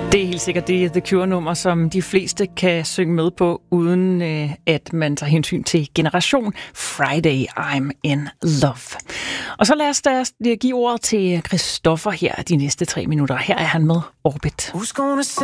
Det er helt sikkert det The Cure-nummer, som de fleste kan synge med på, uden at man tager hensyn til Generation Friday, I'm in love. Og så lad os da give ordet til Christoffer her de næste 3 minutter. Her er han med Orbit.